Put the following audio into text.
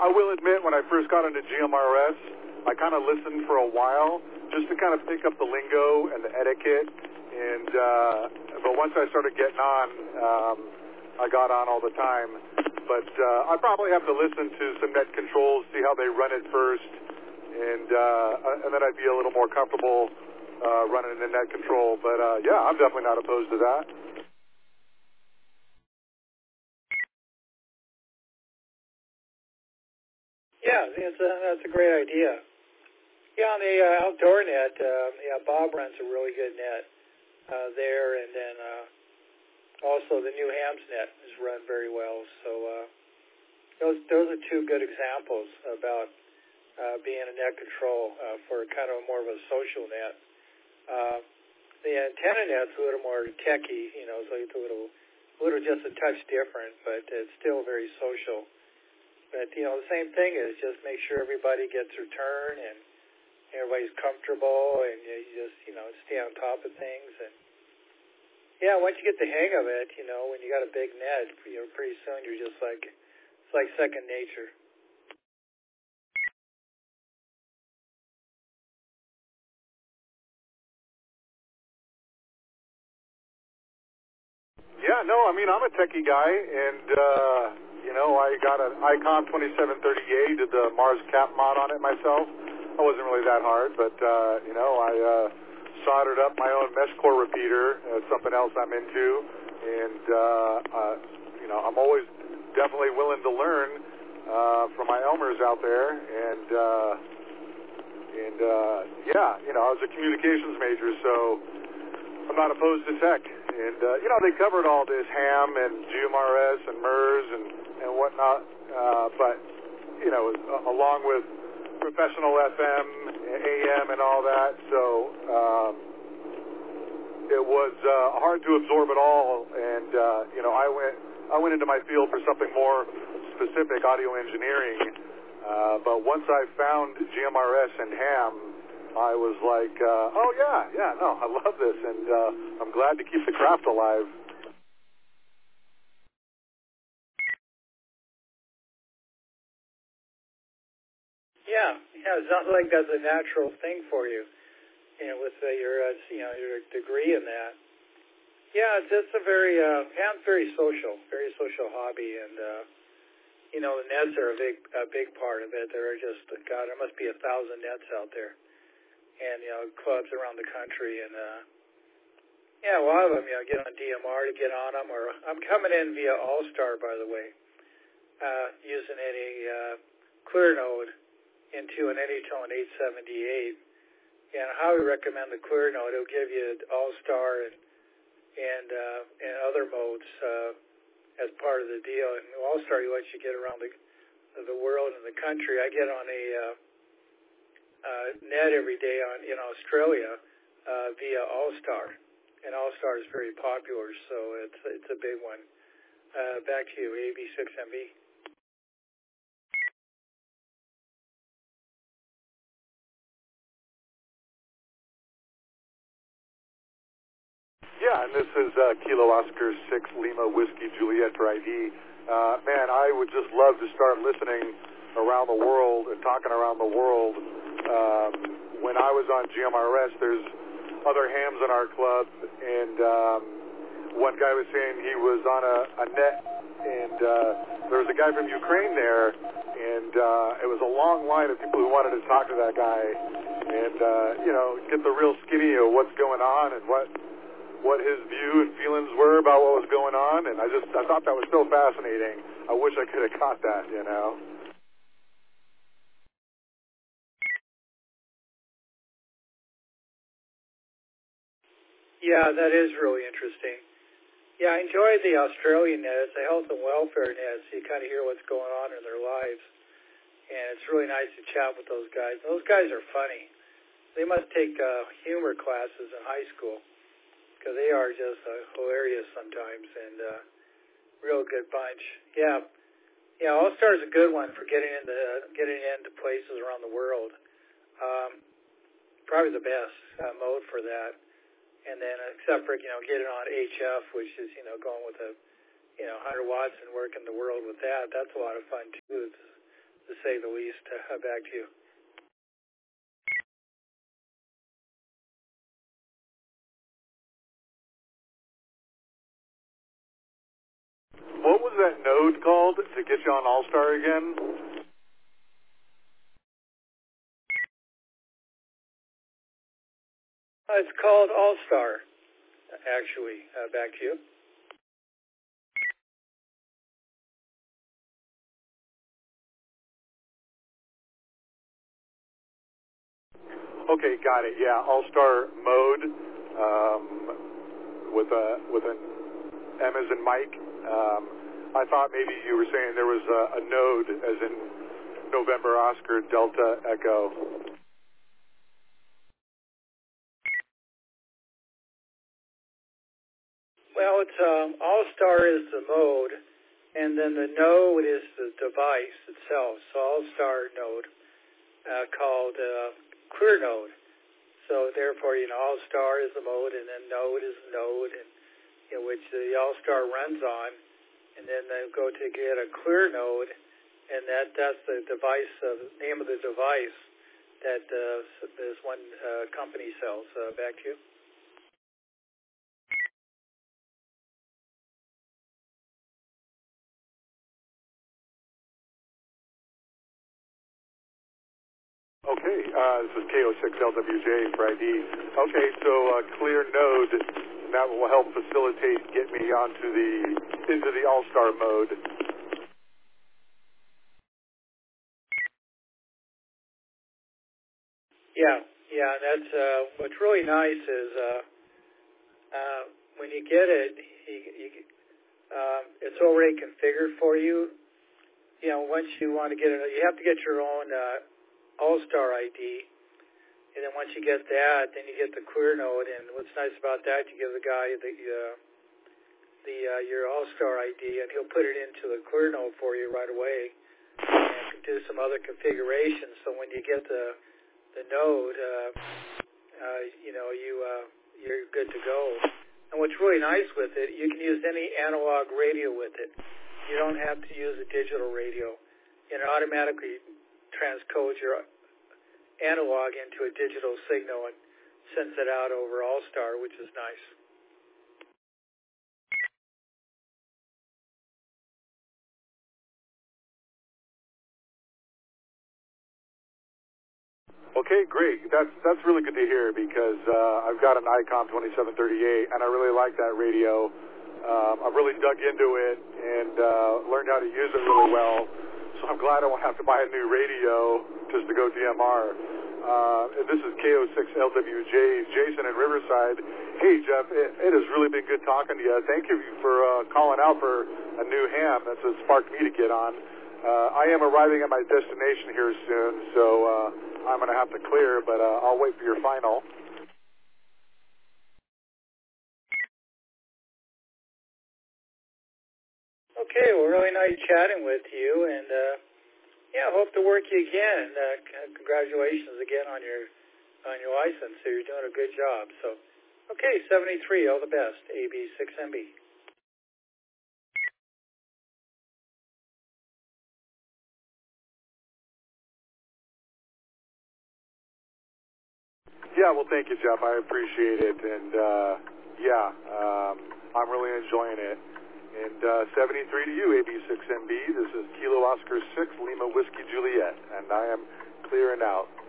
I will admit, when I first got into GMRS, I kind of listened for a while just to kind of pick up the lingo and the etiquette. And but once I started getting on, I got on all the time. But I probably have to listen to some net controls, see how they run it first, and then I'd be a little more comfortable running the net control. But yeah, I'm definitely not opposed to that. Yeah, that's a great idea. Yeah, on the outdoor net, Bob runs a really good net there, and then also the new hams net is run very well. So those are two good examples about being a net control for kind of more of a social net. The antenna net's a little more techy, so it's a little just a touch different, but it's still very social. But, the same thing is just make sure everybody gets their turn and everybody's comfortable and you just, stay on top of things. And, yeah, once you get the hang of it, when you got a big net, pretty soon you're just it's like second nature. Yeah, no, I mean, I'm a techie guy, and, I got an Icom 2730A, did the Mars cap mod on it myself. It wasn't really that hard, but, I soldered up my own mesh core repeater. It's something else I'm into, and, I'm always definitely willing to learn from my Elmers out there, and yeah, I was a communications major, so I'm not opposed to tech. And, they covered all this ham and GMRS and MERS and whatnot, but, along with professional FM, AM, and all that, so it was hard to absorb it all, and, I went into my field for something more specific, audio engineering, but once I found GMRS and ham, I was like, oh, yeah, no, I love this, and I'm glad to keep the craft alive. Yeah, it sounds like that's a natural thing for you, with your degree in that. Yeah, it's a very, ham's very social hobby, and, the nets are a big part of it. There are just, God, there must be 1,000 nets out there. And, clubs around the country. And, a lot of them, get on DMR to get on them. Or I'm coming in via All-Star, by the way, using any clear node into an Anytone 878. And I highly recommend the clear node. It'll give you All-Star and other modes as part of the deal. And All-Star lets you get around the world and the country. I get on a net every day in Australia via All-Star, and All-Star is very popular, so it's a big one. Back to you, AB6MB. Yeah, and this is Kilo Oscar 6 Lima Whiskey Juliet for ID. Man, I would just love to start listening around the world and talking around the world. When I was on GMRS, there's other hams in our club, and one guy was saying he was on a net, and there was a guy from Ukraine there, and it was a long line of people who wanted to talk to that guy and, get the real skinny of what's going on and what his view and feelings were about what was going on, and I thought that was so fascinating. I wish I could have caught that, Yeah, that is really interesting. Yeah, I enjoy the Australian net. It's a health and welfare net, so you kind of hear what's going on in their lives. And it's really nice to chat with those guys. Those guys are funny. They must take humor classes in high school, because they are just hilarious sometimes, and real good bunch. Yeah, All-Star is a good one for getting into places around the world. Probably the best mode for that. And then, except for, getting on HF, which is, going with 100 watts and working the world with that. That's a lot of fun, too. It's to say the least. Back to you. What was that node called to get you on All-Star again? It's called All-Star, actually. Back to you. Okay, got it. Yeah, All-Star mode with an M as in Mike. I thought maybe you were saying there was a node as in November Oscar Delta Echo. Well, it's All-Star is the mode, and then the node is the device itself. So All-Star node called Clear Node. So therefore, All-Star is the mode, and then node is the node, and which the All-Star runs on, and then they go to get a Clear Node, and that's the device, name of the device that this one company sells. Back to you. Okay, this is KO6LWJ for ID. Okay, so Clear Node, and that will help facilitate get me into the All-Star mode. Yeah, that's what's really nice is when you get it, it's already configured for you. Once you want to get it, you have to get your own All-Star ID, and then once you get that, then you get the Clear Node. And what's nice about that, you give the guy your All-Star ID, and he'll put it into the Clear Node for you right away, and do some other configurations. So when you get the node, you're good to go. And what's really nice with it, you can use any analog radio with it. You don't have to use a digital radio. It automatically transcodes your analog into a digital signal and sends it out over All-Star, which is nice. Okay, great. That's really good to hear because I've got an ICOM 2738 and I really like that radio. I've really dug into it and learned how to use it really well. So I'm glad I won't have to buy a new radio just to go DMR. This is KO6LWJ, Jason in Riverside. Hey, Jeff, it has really been good talking to you. Thank you for calling out for a new ham. That's what sparked me to get on. I am arriving at my destination here soon, so I'm going to have to clear, but I'll wait for your final. Okay, well, really nice chatting with you, and hope to work you again. Congratulations again on your license. So you're doing a good job. So, okay, 73, all the best, AB6MB. Yeah, well, thank you, Jeff. I appreciate it, and I'm really enjoying it. And 73 to you, AB6MB. This is Kilo Oscar 6, Lima Whiskey Juliet, and I am clearing out.